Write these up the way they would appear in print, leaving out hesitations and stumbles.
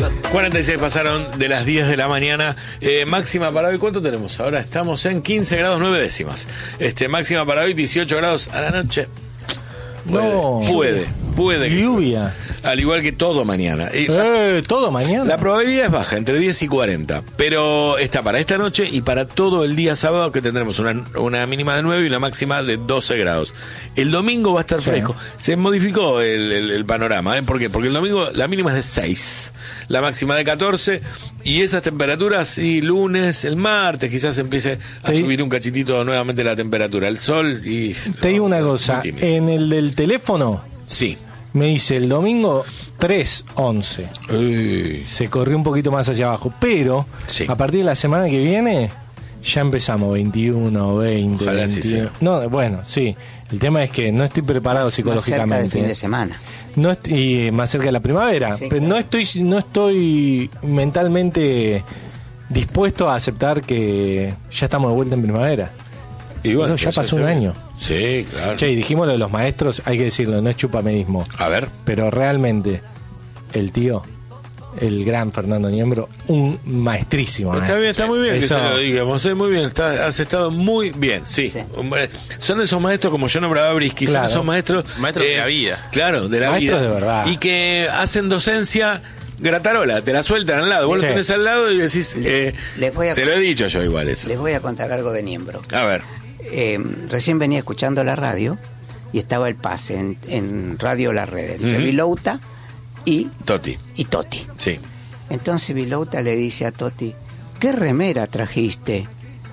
46 pasaron de las 10 de la mañana. Máxima para hoy, ¿cuánto tenemos? Ahora estamos en 15 grados 9 décimas. Máxima para hoy, 18 grados a la noche. Puede lluvia. Al igual que todo mañana. Todo mañana. La probabilidad es baja, entre 10 y 40. Pero está para esta noche y para todo el día sábado, que tendremos una mínima de 9 y una máxima de 12 grados. El domingo va a estar fresco. Se modificó el panorama. ¿Por qué? Porque el domingo la mínima es de 6, la máxima de 14. Y esas temperaturas, y lunes, el martes, quizás empiece a subir un cachitito nuevamente la temperatura. El sol y... Te digo una cosa, en el del teléfono... Sí. Me dice el domingo 3:11. Se corrió un poquito más hacia abajo, pero a partir de la semana que viene ya empezamos 21, 20, ojalá 21. Sí sea. No, bueno, sí. El tema es que no estoy preparado psicológicamente. Más cerca del fin de semana. No y más cerca de la primavera, sí, pero claro. no estoy mentalmente dispuesto a aceptar que ya estamos de vuelta en primavera. Y bueno, ya pasó un año. Sí, claro. Che, y dijimos lo de los maestros, hay que decirlo, no es chupamedismo. A ver. Pero realmente, el tío, el gran Fernando Niembro, un maestrísimo. Está bien, está muy bien Eso... que se lo digamos, muy bien, has estado muy bien, sí. Son esos maestros, como yo nombraba a Brisky, claro. Son esos maestros de la vida. Claro, de la maestros vida. De verdad. Y que hacen docencia gratarola, te la sueltan al lado, vos lo tenés al lado y decís, te lo he dicho yo igual eso. Les voy a contar algo de Niembro. A ver. Recién venía escuchando la radio y estaba el pase en Radio La Red entre Vilouta y Toti. Sí. Entonces Vilouta le dice a Toti, ¿qué remera trajiste?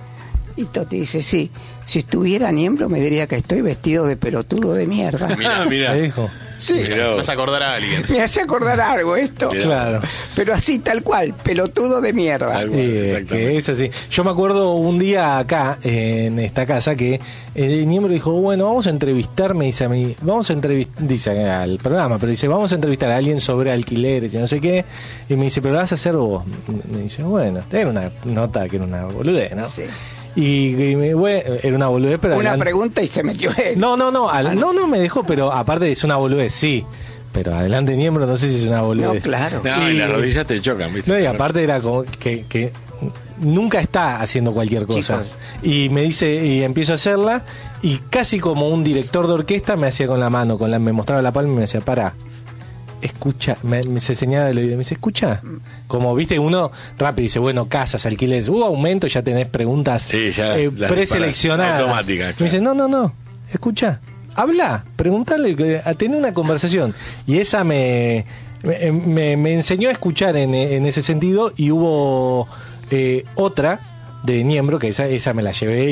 Y Toti dice, sí, si estuviera Niembro me diría que estoy vestido de pelotudo de mierda. Mira. Me dijo. Sí. Me hace acordar a alguien. Me hace acordar algo esto. Claro. Pero así tal cual, pelotudo de mierda. Que es así. Yo me acuerdo un día acá, en esta casa, que el Niembro dijo, bueno, vamos a entrevistar, me dice a mí, dice al programa, pero dice, vamos a entrevistar a alguien sobre alquileres y no sé qué, y me dice, pero lo vas a hacer vos. Me dice, bueno, era una nota que era una boludez, ¿no? Sí. Bueno, era una boludez, pero... Una pregunta y se metió él. No, me dejó, pero aparte es una boludez, sí. Pero adelante Niembro, no sé si es una boludez. No, claro. No, y las rodillas te chocan, ¿viste? No, y aparte era como que nunca está haciendo cualquier cosa. Chicos. Y me dice, y empiezo a hacerla, y casi como un director de orquesta me hacía con la mano, me mostraba la palma y me decía, pará. Escucha, se señala el oído, me dice, escucha, como viste uno rápido dice, bueno, casas, alquileres, aumento, ya tenés preguntas preseleccionadas. Automáticas, claro. Me dice, no, escucha, habla, preguntale, tener una conversación. Y esa me enseñó a escuchar en ese sentido, y hubo otra de Niembro, que esa me la llevé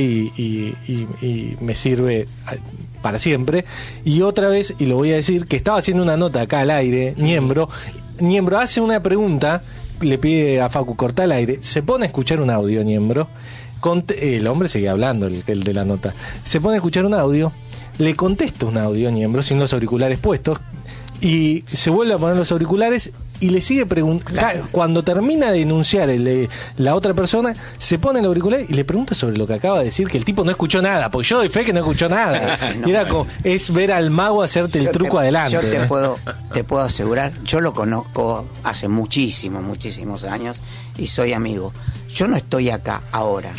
y me sirve para siempre. Y otra vez, y lo voy a decir, que estaba haciendo una nota acá al aire, Niembro hace una pregunta, le pide a Facu cortar el aire, se pone a escuchar un audio, Niembro, el hombre sigue hablando, el de la nota, se pone a escuchar un audio, le contesta un audio, Niembro, sin los auriculares puestos, y se vuelve a poner los auriculares y le sigue preguntando. Claro. Cuando termina de enunciar la otra persona, se pone el auricular y le pregunta sobre lo que acaba de decir, que el tipo no escuchó nada, porque yo doy fe que no escuchó nada. No, y era como, es ver al mago hacerte el truco adelante. Yo te puedo asegurar, yo lo conozco hace muchísimos años y soy amigo. Yo no estoy acá ahora.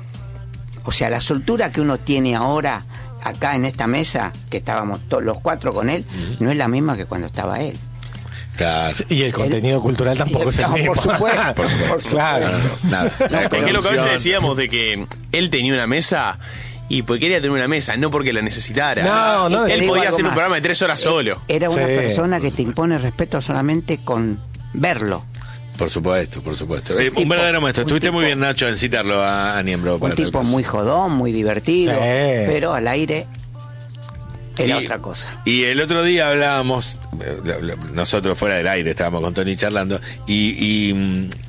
O sea, la soltura que uno tiene ahora acá en esta mesa, que estábamos todos los cuatro con él, no es la misma que cuando estaba él. Claro. Y el contenido cultural tampoco es el mismo. Por supuesto. Claro. Nada. Porque lo que a veces decíamos de que él tenía una mesa y porque quería tener una mesa, no porque la necesitara. No, él podía hacer un programa de 3 horas solo. Era una persona que te impone respeto solamente con verlo. Por supuesto. Un verdadero maestro. Estuviste muy bien, Nacho, en citarlo a Niembro. Un tipo muy jodón, muy divertido, sí. pero al aire era otra cosa. Y el otro día hablábamos, nosotros fuera del aire estábamos con Tony charlando, y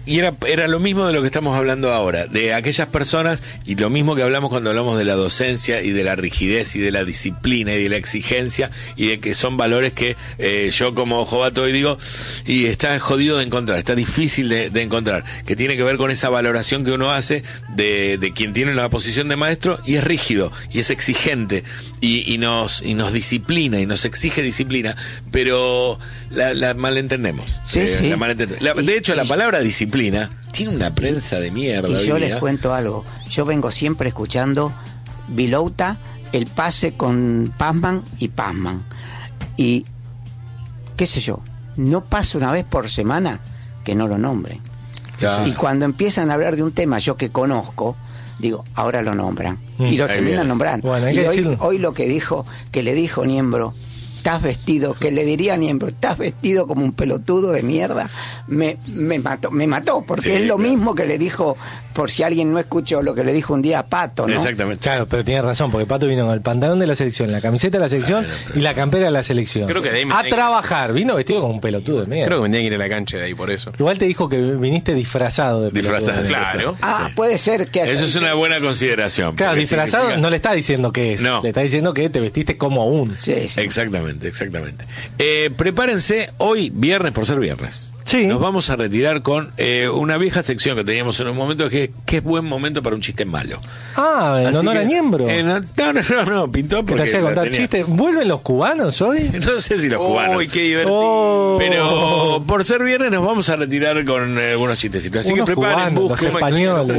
Y era lo mismo de lo que estamos hablando ahora, de aquellas personas, y lo mismo que hablamos cuando hablamos de la docencia y de la rigidez y de la disciplina y de la exigencia, y de que son valores que yo como jovato hoy digo, y está jodido de encontrar, está difícil de encontrar, que tiene que ver con esa valoración que uno hace de quien tiene la posición de maestro y es rígido, y es exigente, y nos disciplina, y nos exige disciplina, pero la malentendemos. Sí, sí. De hecho, la palabra disciplina tiene una prensa de mierda. Y yo les cuento algo. Yo vengo siempre escuchando Vilouta, el pase con Pazman y Pazman. Y, qué sé yo, no pasa una vez por semana que no lo nombren. Claro. Y cuando empiezan a hablar de un tema yo que conozco, digo, ahora lo nombran. Y lo terminan nombrando. Bueno, hay y que decirlo. hoy lo que le dijo Niembro, estás vestido, que le diría a Niembro, estás vestido como un pelotudo de mierda, me mató, porque Sí, es lo claro. mismo que le dijo, por si alguien no escuchó lo que le dijo un día a Pato, ¿no? Exactamente. Claro, pero tienes razón, porque Pato vino con el pantalón de la selección, la camiseta de la selección y la campera de la selección. Creo que de ahí me a tengo que- trabajar, vino vestido como un pelotudo de mierda. Creo que me tenía que ir a la cancha de ahí por eso. Igual te dijo que viniste disfrazado de pelotudo. Disfrazado, Claro. Ah, puede ser que... Eso es una buena consideración. Claro, porque disfrazado significa- no le está diciendo qué es, No. le está diciendo que te vestiste como un. Sí, sí. Exactamente. Prepárense, hoy viernes, por ser viernes. Sí. Nos vamos a retirar con una vieja sección que teníamos en un momento que es buen momento para un chiste malo. Ah, en Así honor que- a Niembro. No, pintó Que te porque hacía la contar tenía. chistes. ¿Vuelven los cubanos hoy? No sé si los cubanos. Uy, qué divertido. Oh. Pero por ser viernes nos vamos a retirar con algunos chistecitos. Así Unos que preparen, cubanos, busquen. los españoles.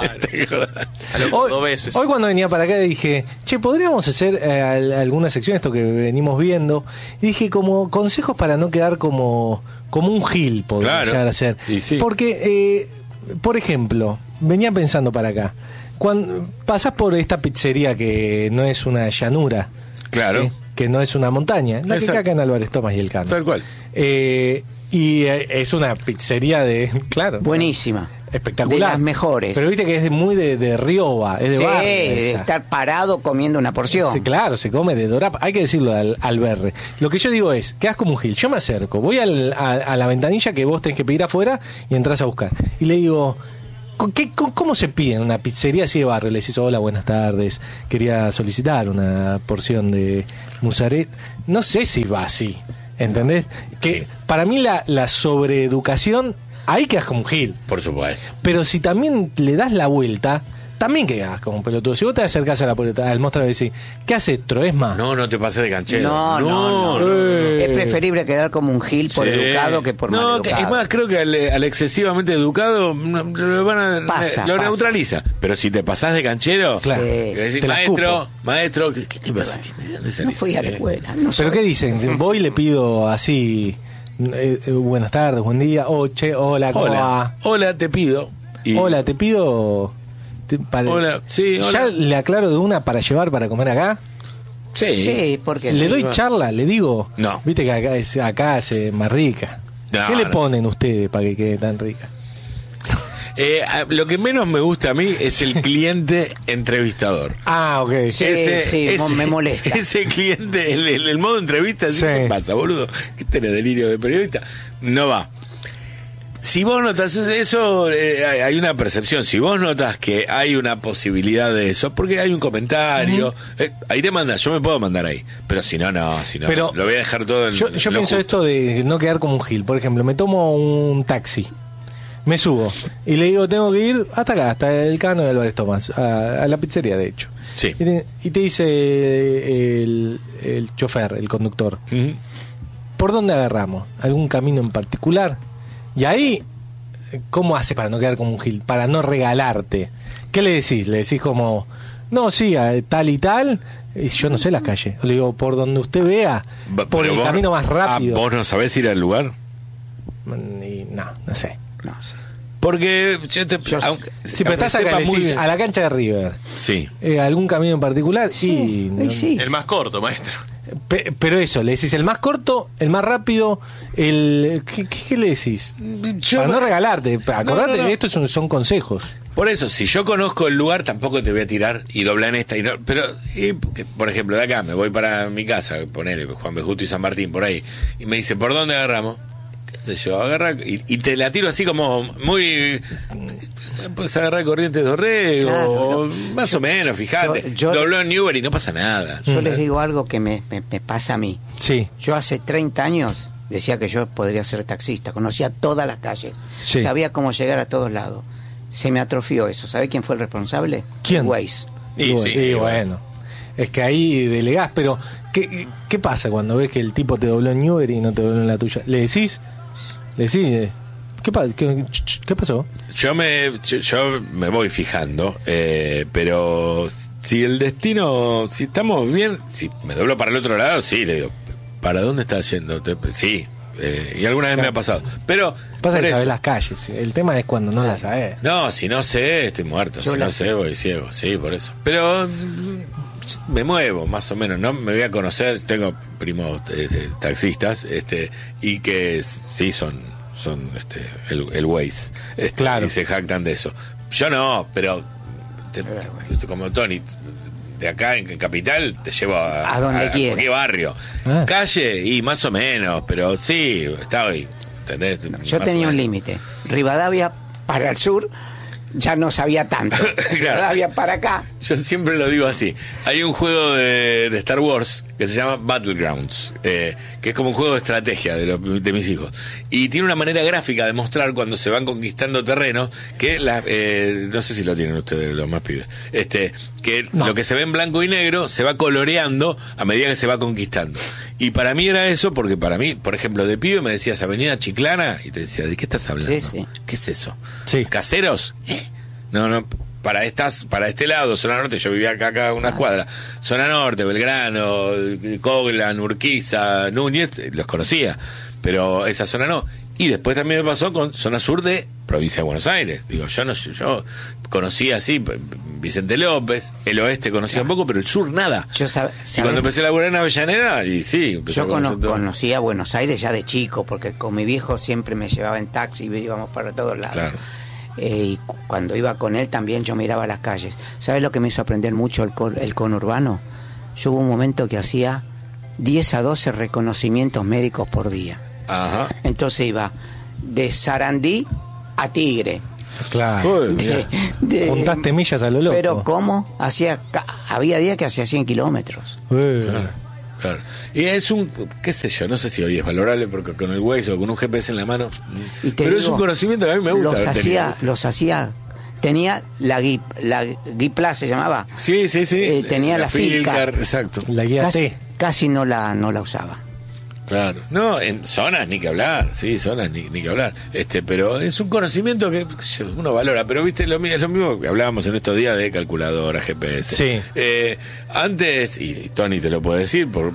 A los Hoy, cordobeses. hoy cuando venía para acá dije, che, podríamos hacer alguna sección, esto que venimos viendo. Y dije, como consejos para no quedar como un gil, podría Claro. llegar a ser. Y sí. Porque, por ejemplo, venía pensando para acá, cuando pasás por esta pizzería que no es una llanura, Claro. ¿sí? Que no es una montaña, la que Exacto. queda acá en Álvarez Tomás y el Cano. Tal cual. Y es una pizzería de, claro, Buenísima. espectacular. De las mejores. Pero viste que es muy de Rioba, es de Sí, barrio. de esa. estar parado comiendo una porción. Sí, claro, se come de dorapa. Hay que decirlo al berre. Lo que yo digo es, quedás como un gil. Yo me acerco, voy a la ventanilla que vos tenés que pedir afuera y entras a buscar. Y le digo, ¿cómo se pide en una pizzería así de barrio? Le decís, hola, buenas tardes, quería solicitar una porción de mozzarella. No sé si va así, ¿entendés? Que Sí. para mí la sobreeducación, ahí quedas como un gil. Por supuesto. Pero si también le das la vuelta, también quedas como un pelotudo. Si vos te acercás a la puerta, al monstruo y decís, ¿qué hace Troesma? No te pases de canchero. No. Es preferible quedar como un gil por Sí. educado que por No, maleducado. es más, creo que al excesivamente educado Pasa. neutraliza. Pero si te pasás de canchero, Claro. que decís, Te la maestro, ¿qué te pasa? ¿De dónde No salís? fui a la Sí. escuela. No ¿Pero soy- qué dicen? Voy y le pido así, buenas tardes, buen día, che, hola, ¿cómo va? Hola, te pido. Y- Hola, te pido... Hola, sí, hola. Ya le aclaro de una para llevar para comer acá. Sí. Sí, porque Le doy charla, le digo. No. Viste que acá es más rica. No, ¿Qué le no. ponen ustedes para que quede tan rica? Lo que menos me gusta a mí es el cliente entrevistador. Ah, ok. Sí, me molesta. Ese cliente, el modo entrevista, Sí. ¿qué pasa, boludo? ¿Qué tenés, delirio de periodista? No va. Si vos notas eso, hay una percepción. Si vos notas que hay una posibilidad de eso, porque hay un comentario, ahí te mandas, yo me puedo mandar ahí. Pero si no, Pero lo voy a dejar todo en Yo en pienso lo justo. esto de no quedar como un gil. Por ejemplo, me tomo un taxi, me subo y le digo, tengo que ir hasta acá, hasta el Cano de Álvarez Tomás, a la pizzería, de hecho. Sí. Y te dice el chofer, el conductor, Ujú. ¿por dónde agarramos? ¿Algún camino en particular? Y ahí, ¿cómo hace para no quedar como un gil? Para no regalarte. ¿Qué le decís? Le decís como, no, sí, tal y tal, y yo no sé las calles. Le digo, por donde usted vea, por Pero el vos- camino más rápido. ¿Vos no sabés ir al lugar? Y no sé. No sé. Porque aunque, Si pero estás acá, sepa le muy decís, bien- a la cancha de River, Sí. ¿algún camino en particular? Sí, y, sí. El más corto, maestro. Pero eso, le decís el más corto, el más rápido, ¿qué le decís? Yo- Para no regalarte, acordate no. que estos son consejos. Por eso, si yo conozco el lugar, tampoco te voy a tirar y doblar en esta. Pero, por ejemplo, de acá me voy para mi casa, ponele Juan B. Justo y San Martín, por ahí, y me dice, ¿por dónde agarramos? qué sé yo, agarra y te la tiro así como muy... Puedes agarrar Corrientes de Orrego, Claro, más o menos, fíjate. yo- Dobló en Newbery y no pasa nada. Yo les digo algo que me pasa a mí. Sí. Yo hace 30 años decía que yo podría ser taxista, conocía todas las calles, Sí. sabía cómo llegar a todos lados. Se me atrofió eso. ¿Sabe quién fue el responsable? ¿Quién? Waze. Y sí, Y bueno, es que ahí delegás, pero ¿qué pasa cuando ves que el tipo te dobló en Newbery y no te dobló en la tuya? ¿Le decís? ¿Qué pasó? Yo me voy fijando, pero si el destino, si estamos bien, si me doblo para el otro lado, sí, le digo, ¿para dónde estás yendo? Sí, y alguna vez me ha pasado. Pero Pasa por que eso- sabés las calles. El tema es cuando no las sabés. No, si no sé, estoy muerto. Yo Si la no sé, voy ciego. Sí, por eso. Pero me muevo, más o menos. No me voy a conocer. Tengo primos taxistas, y que sí son el Waze. Claro. Y se jactan de eso. Yo no, pero como Tony, de acá en Capital te llevo A donde quiera. cualquier barrio. Ah. Calle y más o menos, pero sí, está hoy. ¿Entendés? Yo Más o tenía un menos. límite. Rivadavia para el sur ya no sabía tanto. Rivadavia para acá. Yo siempre lo digo así. Hay un juego de Star Wars que se llama Battlegrounds, que es como un juego de estrategia de mis hijos. Y tiene una manera gráfica de mostrar cuando se van conquistando terrenos que no sé si lo tienen ustedes los más pibes. Que No. lo que se ve en blanco y negro se va coloreando a medida que se va conquistando. Y para mí era eso, porque para mí, por ejemplo, de pibe me decías Avenida Chiclana y te decía, ¿de qué estás hablando? Sí, sí. ¿Qué es eso? Sí. ¿Caseros? No, para este lado, zona norte, yo vivía acá unas cuadras, zona norte, Belgrano, Coglan, Urquiza, Núñez, los conocía, pero esa zona no. Y después también me pasó con zona sur de provincia de Buenos Aires. Digo, yo conocía así Vicente López, el oeste conocía un poco, pero el sur nada. Yo Y cuando empecé a laburar en Avellaneda, y sí, empecé Yo a conocer todo. conocía Buenos Aires ya de chico, porque con mi viejo siempre me llevaba en taxi y íbamos para todos lados. Claro. Y cuando iba con él también yo miraba las calles. ¿Sabes lo que me hizo aprender mucho el conurbano? Yo hubo un momento que hacía 10 a 12 reconocimientos médicos por día. Ajá. Entonces iba de Sarandí a Tigre. Claro. Uy, mirá. Juntaste millas a lo loco. Pero ¿cómo? Había días que hacía 100 kilómetros. Claro. Y es qué sé yo, no sé si hoy es valorable porque con el Waze o con un GPS en la mano, Y te pero es digo, un conocimiento que a mí me gusta. Los hacía, tenía la Guy Plus se llamaba. Sí. Tenía la Filcar. Exacto. La guía Casi, T. casi no la usaba. Claro. No, en zonas ni que hablar, sí, zonas ni que hablar. Pero es un conocimiento que uno valora, pero viste, es lo mismo que hablábamos en estos días de calculadora, GPS. Sí. Antes, y Tony te lo puede decir por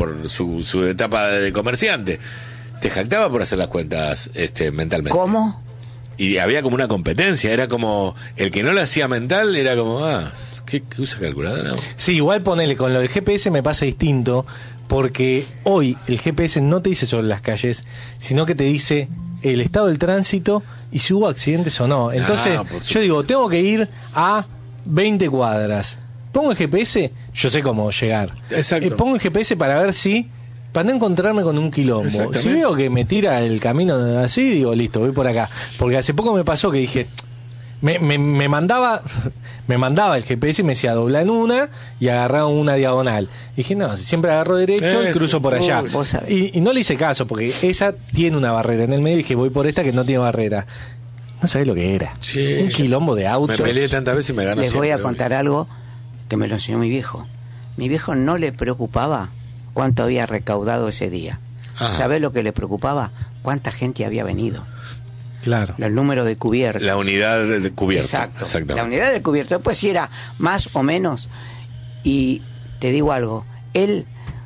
su etapa de comerciante, te jactaba por hacer las cuentas mentalmente. ¿Cómo? Y había como una competencia, era como el que no lo hacía mental era como, ¿qué usa calculadora? Sí, igual ponele, con lo del GPS me pasa distinto, porque hoy el GPS no te dice sobre las calles, sino que te dice el estado del tránsito y si hubo accidentes o no. Entonces, por supuesto. yo digo, tengo que ir a 20 cuadras. Pongo el GPS, yo sé cómo llegar. Exacto. Pongo el GPS para ver para no encontrarme con un quilombo. Exactamente. Si veo que me tira el camino así, digo, listo, voy por acá. Porque hace poco me pasó que dije, me mandaba el GPS y me decía dobla en una y agarraba una diagonal. Y dije, no, siempre agarro derecho y Eso. cruzo por allá. Uy, vos sabés. Y no le hice caso, porque esa tiene una barrera en el medio y dije, voy por esta que no tiene barrera. No sabés lo que era. Sí. Un quilombo de autos. Me peleé tantas veces y me ganó Les voy a siempre, contar algo que me lo enseñó mi viejo. Mi viejo no le preocupaba cuánto había recaudado ese día. Ajá. ¿Sabés lo que le preocupaba? Cuánta gente había venido. Claro. El número de cubiertos. La unidad de cubierto. Exacto. Exactamente. La unidad de cubierto. Después si era más o menos. Y te digo algo. Él,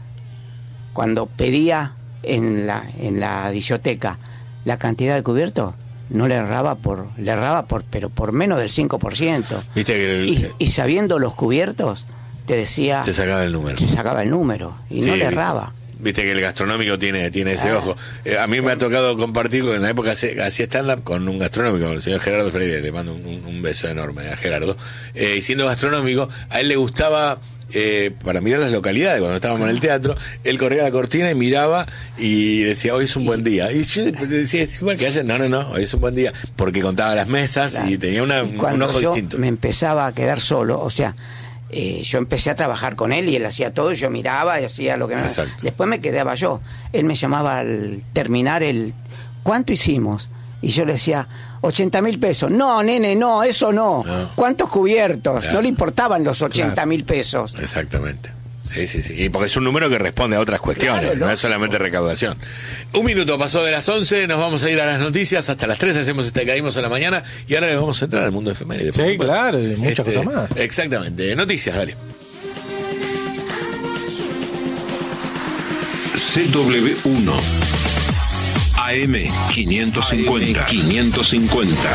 cuando pedía en la discoteca la cantidad de cubiertos, no le erraba pero por menos del 5%. Viste que Y sabiendo los cubiertos, te decía, te sacaba el número. te sacaba el número y no Sí, le erraba. Viste que el gastronómico tiene ese ojo. A mí me ha tocado compartir, en la época hacía stand-up con un gastronómico, con el señor Gerardo Freire, le mando un beso enorme a Gerardo. Y siendo gastronómico, a él le gustaba para mirar las localidades cuando estábamos en el teatro. Él corría la cortina y miraba y decía, hoy es un buen día. Y yo decía, es igual que ayer. No, hoy es un buen día, porque contaba las mesas, claro, y tenía un ojo distinto. Me empezaba a quedar solo, o sea, yo empecé a trabajar con él y él hacía todo y yo miraba y hacía lo que me... Exacto. Después me quedaba yo. Él me llamaba al terminar ¿cuánto hicimos? Y yo le decía, 80.000 pesos. No, nene, no, eso no. ¿Cuántos cubiertos? Claro. No le importaban los 80.000 pesos. Exactamente. Sí. Y porque es un número que responde a otras cuestiones, claro, no es solamente recaudación. 1 minuto pasó de las 11, nos vamos a ir a las noticias, hasta las 3 hacemos Caímos a la mañana, y ahora le vamos a entrar al mundo efeméride. Sí, claro, y muchas cosas más. Exactamente, noticias, dale. CW1 AM 550.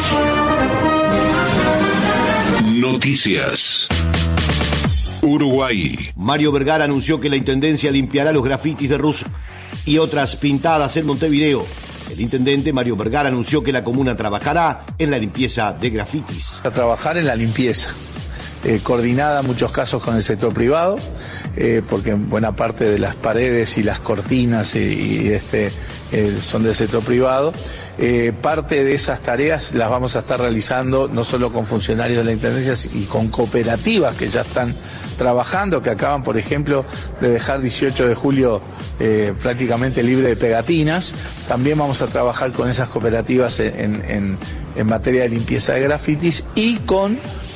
Noticias. Uruguay. Mario Vergara anunció que la Intendencia limpiará los grafitis de Russo y otras pintadas en Montevideo. El intendente Mario Vergara anunció que la comuna trabajará en la limpieza de grafitis. A trabajar en la limpieza, coordinada en muchos casos con el sector privado, porque buena parte de las paredes y las cortinas son del sector privado. Parte de esas tareas las vamos a estar realizando no solo con funcionarios de la Intendencia y con cooperativas que ya están trabajando, que acaban, por ejemplo, de dejar 18 de julio prácticamente libre de pegatinas. También vamos a trabajar con esas cooperativas en materia de limpieza de grafitis y con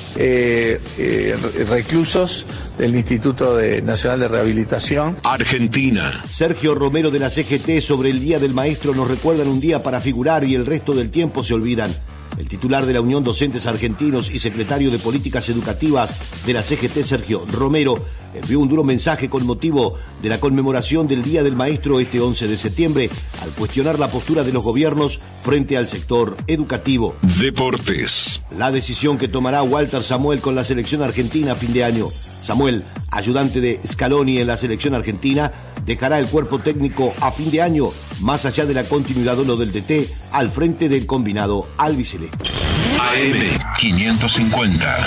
reclusos del Instituto Nacional de Rehabilitación. Argentina. Sergio Romero de la CGT sobre el Día del Maestro nos recuerdan un día para figurar y el resto del tiempo se olvidan. El titular de la Unión Docentes Argentinos y secretario de Políticas Educativas de la CGT, Sergio Romero, envió un duro mensaje con motivo de la conmemoración del Día del Maestro este 11 de septiembre, al cuestionar la postura de los gobiernos frente al sector educativo. Deportes. La decisión que tomará Walter Samuel con la selección argentina a fin de año. Samuel, ayudante de Scaloni en la selección argentina, dejará el cuerpo técnico a fin de año, más allá de la continuidad o no del DT, al frente del combinado albiceleste. AM 550.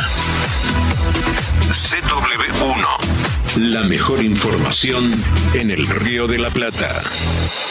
CW1. La mejor información en el Río de la Plata.